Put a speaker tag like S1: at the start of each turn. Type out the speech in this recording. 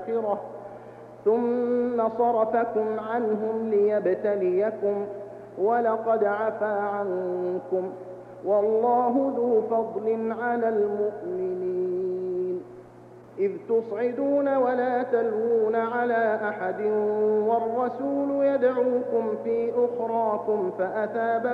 S1: الآخرة ثم صرفكم عنهم ليبتليكم ولقد عفا عنكم والله ذو فضل على المؤمنين. إذ تصعدون ولا تلوون على أحد والرسول يدعوكم في أخراكم